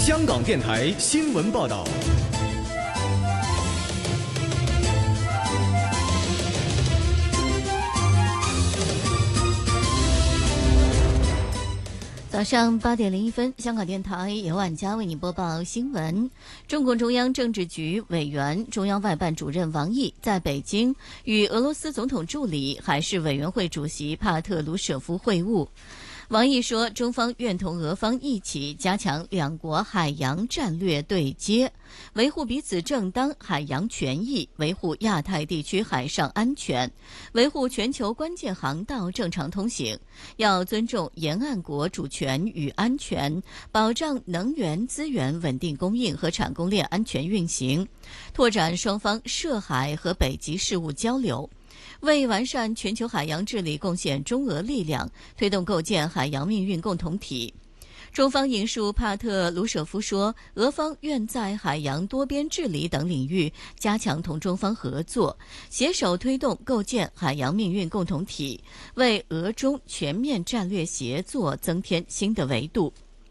香港电台新闻报道。 早上8点01分，香港电台由晚佳为你播报新闻。中共中央政治局委员、中央外办主任王毅在北京与俄罗斯总统助理、海事委员会主席帕特鲁舍夫会晤。王毅说，中方愿同俄方一起加强两国海洋战略对接，维护彼此正当海洋权益，维护亚太地区海上安全，维护全球关键航道正常通行，要尊重沿岸国主权与安全，保障能源资源稳定供应和产供链安全运行，拓展双方涉海和北极事务交流，为完善全球海洋治理贡献中俄力量，推动构建海洋命运共同体。中方引述帕特鲁舍夫说，俄方愿在海洋多边治理等领域加强同中方合作，携手推动构建海洋命运共同体，为俄中全面战略协作增添新的维度。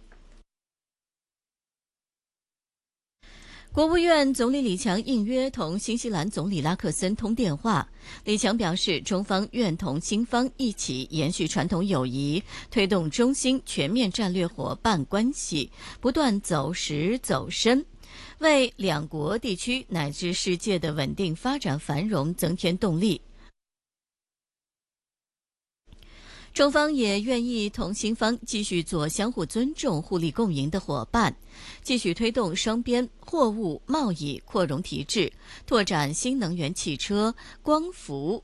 国务院总理李强应约同新西兰总理拉克森通电话。李强表示，中方愿同新方一起延续传统友谊，推动中新全面战略伙伴关系不断走实走深，为两国地区乃至世界的稳定发展繁荣增添动力。中方也愿意同新方继续做相互尊重、互利共赢的伙伴，继续推动双边货物贸易扩容提质，拓展新能源汽车、光伏、